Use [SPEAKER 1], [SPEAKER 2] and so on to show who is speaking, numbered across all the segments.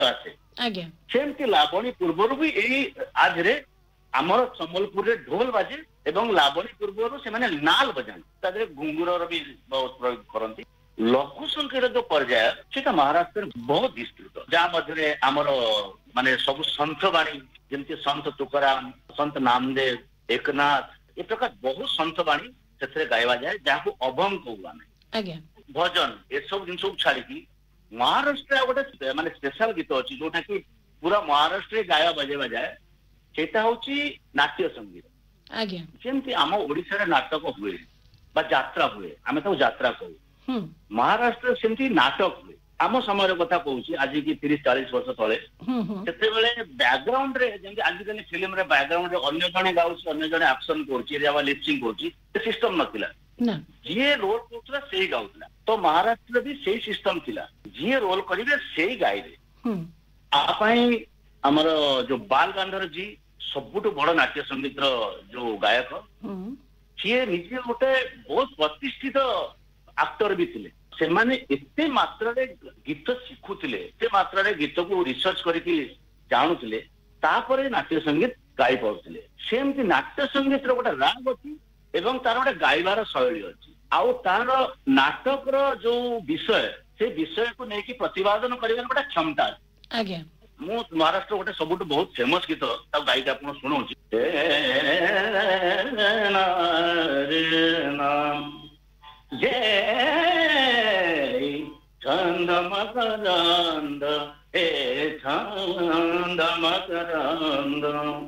[SPEAKER 1] आसे सेमती लावणी पूर्वर भी यही आज रे आमर सम्बलपुर रे ढोल बाजे एवं लावणी पूर्वर से माने नाल बजाते घुंगुर भी बहुत प्रयोग करती लघु संख्यार जो पर्याय सेटा महाराष्ट्र बहुत विस्तृत जहाँ मध्य आमर माने सब संत बाणी जमती संत तुकाराम संत नामदेव एकनाथ ए प्रकार बहुत संत बाणी से गायवा जाए जहाँ को अभंग कहू आमे भजन ए सब जिन छाड़ी महाराष्ट्र गोटे माने स्पेशल गीत अच्छी जोटा कि पूरा महाराष्ट्र गाया बजेवा जाए सेटा होची नाट्य संगीत जेमती आम ओडिशा रे नाटक हुए बा यात्रा हुए आमे तो यात्रा कहू महाराष्ट्र सेमती नाटक हुए आम समय कथा कहूँ आज की 30-40 वर्ष तले से बैकग्राउंड रे जेमती आजिकल फिल्म रे बैकग्राउंड रे अन्य जने गाउची अन्य जने एक्शन करची या लिपसिंग करची सिस्टम नथिला जी रोल करथला सेही गाउथला तो महाराष्ट्र भी सेही सिस्टम थिला जी रोल करिवे सेही गाइबे आपाई हमर जो बाल गंधर्व जी सबुठु बड़ नाट्य संगीत रो जो गायक सी निजे गोटे बहुत प्रतिष्ठित एक्टर भी थिले से माने एते मात्रा रे गीत शिखुथिले एते मात्रा रे गीत को रिसर्च करके जानुथिले तापरे नाट्य संगीत गाई पाउथिले सेमती नाट्य संगीत रो गोटे राग अछि एवं तार गोटे गाइबार शैली अछि आउ तार नाटक रो जो विषय से विषय को नेकी प्रतिपादन करिवार गोटे क्षमता अछि मु महाराष्ट्र गोटे सबुठ बहुत फेमस गीत गायिक आप शुणाऊँ छंद मकरंद हे छंद मकरंद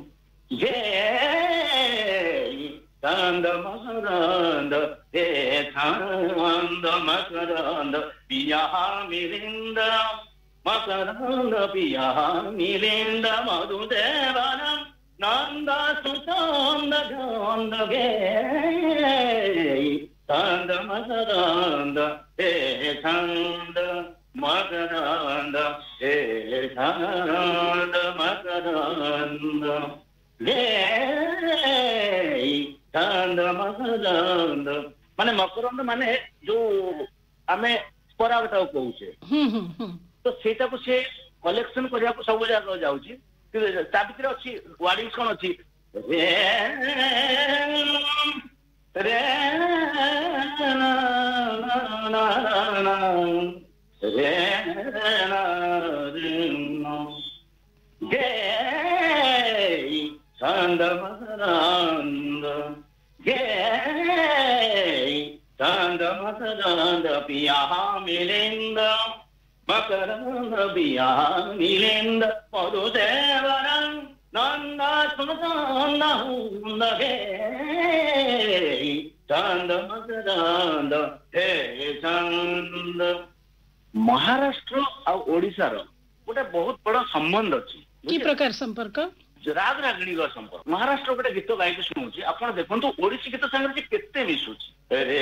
[SPEAKER 1] छंद मकरंद हे छंद मकरंद पिया मिलिंद मकरंद पिया मिलिंद मधुदेवनम नंद सुचंद गंध गे छंद मकरंद हे छंद मकरंद हे छंद मकरंद गे छंद मकरंद माने मकरंद माने जो आमे परागटा कहूचे तो सेटा को से कलेक्शन करिया को सब जगह जाउची ता भितर अछि वार्डिंग्स कोन अछि रे ना ना ना रे ना गे छंद मकरंद गे छंद मकरंद पिया मिलिंद मकरंद पिया मिलिंद मधुदेवनम नंद सुनंद गे छंद मकरंद हे छंद महाराष्ट्र आ ओडिशा रो गोटे बहुत बड़ा संबंध अछि की प्रकार संपर्क राग रागिणी संपर्क महाराष्ट्र गोटे गीत गायक शुणुची आप देखो ओडिसी गीत संगे केते मिसुची